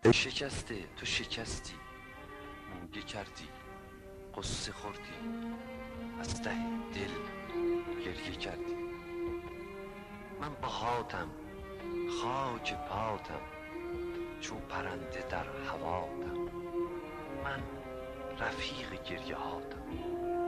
شکسته تو شکستی، موگه کردی، قصه خوردی، از ته دل گریه کردی. من باهاتم، خاک پاتم، چون پرنده در هواتم. من رفیق گریه هاتم.